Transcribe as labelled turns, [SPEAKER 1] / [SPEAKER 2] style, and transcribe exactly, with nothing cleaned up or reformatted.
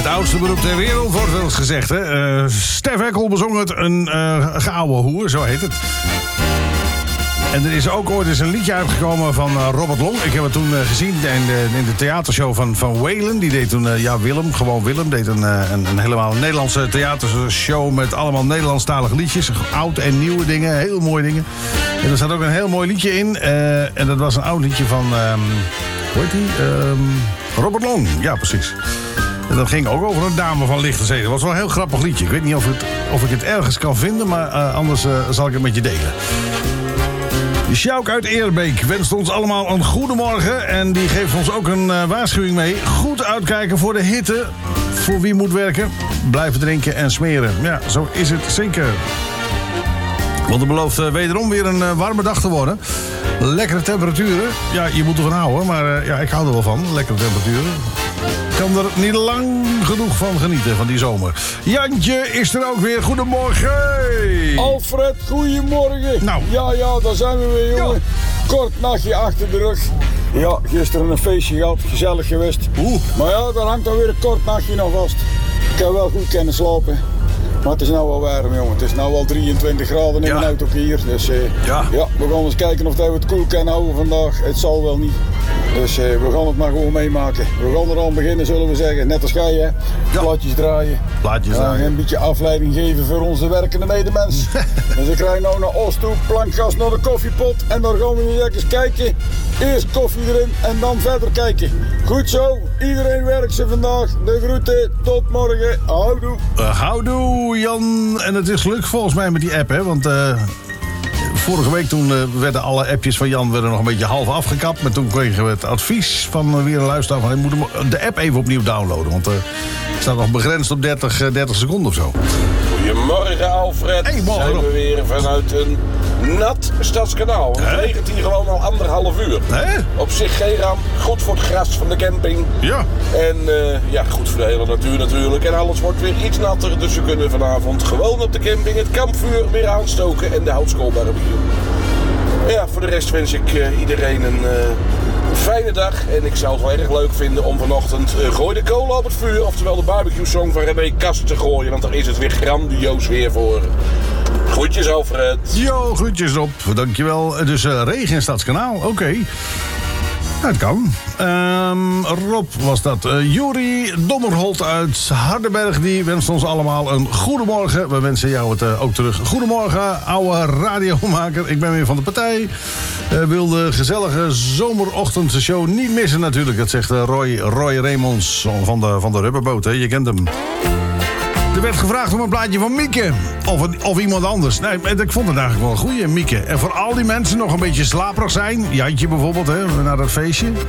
[SPEAKER 1] Het oudste beroep ter wereld wordt wel eens gezegd, hè. Uh, Stef Eckel bezong het, een uh, gouden hoer, zo heet het. En er is ook ooit eens een liedje uitgekomen van uh, Robert Long. Ik heb het toen uh, gezien in de, in de theatershow van, van Waylon. Die deed toen, uh, ja, Willem, gewoon Willem. Deed een, uh, een, een helemaal Nederlandse theatershow met allemaal Nederlandstalige liedjes. Oud en nieuwe dingen, heel mooie dingen. En er zat ook een heel mooi liedje in. Uh, en dat was een oud liedje van, um, hoe heet die? Um, Robert Long, ja, precies. En dat ging ook over een dame van Lichtenstede. Dat was wel een heel grappig liedje. Ik weet niet of, het, of ik het ergens kan vinden, maar uh, anders uh, zal ik het met je delen. Sjouk uit Eerbeek wenst ons allemaal een goedemorgen. En die geeft ons ook een uh, waarschuwing mee. Goed uitkijken voor de hitte. Voor wie moet werken, blijven drinken en smeren. Ja, zo is het zeker. Want het belooft uh, wederom weer een uh, warme dag te worden. Lekkere temperaturen. Ja, je moet ervan houden, maar uh, ja, ik hou er wel van. Lekkere temperaturen. Ik kan er niet lang genoeg van genieten, van die zomer. Jantje is er ook weer. Goedemorgen.
[SPEAKER 2] Alfred, goedemorgen.
[SPEAKER 1] Nou.
[SPEAKER 2] Ja, ja, daar zijn we weer, jongen. Ja. Kort nachtje achter de rug. Ja, gisteren een feestje gehad, gezellig geweest.
[SPEAKER 1] Oeh.
[SPEAKER 2] Maar ja, daar hangt dan weer een kort nachtje nog vast. Ik heb wel goed kunnen slapen. Maar het is nou wel warm, jongen. Het is nou wel drieëntwintig graden in
[SPEAKER 1] ja.
[SPEAKER 2] mijn auto hier. Dus uh,
[SPEAKER 1] ja.
[SPEAKER 2] ja, we gaan eens kijken of we het koel kunnen houden vandaag. Het zal wel niet. Dus uh, we gaan het maar gewoon meemaken. We gaan er aan beginnen, zullen we zeggen. Net als jij, hè.
[SPEAKER 1] Ja.
[SPEAKER 2] Plaatjes draaien.
[SPEAKER 1] Plaatjes
[SPEAKER 2] ja,
[SPEAKER 1] draaien.
[SPEAKER 2] Een beetje afleiding geven voor onze werkende medemens. Dus ik rij nou naar Oost toe, plankgas naar de koffiepot. En dan gaan we nu eens kijken. Eerst koffie erin en dan verder kijken. Goed zo, iedereen werkt ze vandaag. De groeten, tot morgen. Houdoe.
[SPEAKER 1] Uh, houdoe, Jan. En het is gelukkig volgens mij met die app, hè. Want uh, vorige week toen uh, werden alle appjes van Jan werden nog een beetje half afgekapt. Maar toen kregen we het advies van uh, weer een luisteraar van... je moet hem, de app even opnieuw downloaden. Want uh, het staat nog begrensd op dertig, uh, dertig seconden of zo.
[SPEAKER 3] Goedemorgen, Alfred.
[SPEAKER 1] Hey, morgen.
[SPEAKER 3] Zijn we weer vanuit een nat Stadskanaal. Het
[SPEAKER 1] Hè?
[SPEAKER 3] regent hier gewoon al anderhalf uur.
[SPEAKER 1] Hè?
[SPEAKER 3] Op zich geen ramp. Goed voor het gras van de camping.
[SPEAKER 1] Ja.
[SPEAKER 3] En uh, ja, goed voor de hele natuur natuurlijk. En alles wordt weer iets natter. Dus we kunnen vanavond gewoon op de camping het kampvuur weer aanstoken. En de houtskoolbarbecue. Ja, voor de rest wens ik uh, iedereen een uh, fijne dag. En ik zou het wel erg leuk vinden om vanochtend uh, Gooi de kolen op het vuur. Oftewel de barbecue song van René Kast te gooien. Want daar is het weer grandioos weer voor. Groetjes, Alfred.
[SPEAKER 1] Yo, groetjes op. Dankjewel. Dus uh, regen in Stadskanaal. Oké. Okay. Het kan. Um, Rob was dat. Uh, Juri Dommerholt uit Hardenberg. Die wenst ons allemaal een goedemorgen. We wensen jou het uh, ook terug. Goedemorgen, oude radiomaker. Ik ben weer van de partij. Uh, wil de gezellige zomerochtendse niet missen natuurlijk. Dat zegt uh, Roy, Roy Raymonds van de, van de rubberboot. Hè? Je kent hem. Er werd gevraagd om een plaatje van Mieke. Of, een, of iemand anders. Nee, ik vond het eigenlijk wel een goeie, Mieke. En voor al die mensen nog een beetje slaperig zijn. Jantje bijvoorbeeld, hè, naar dat feestje.